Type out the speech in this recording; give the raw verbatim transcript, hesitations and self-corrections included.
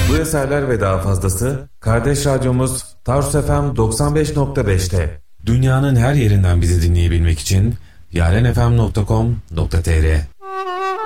Bu eserler ve daha fazlası kardeş radyomuz Tarsus F M doksan beş nokta beş'te. Dünyanın her yerinden bizi dinleyebilmek için yarenfm nokta com nokta tr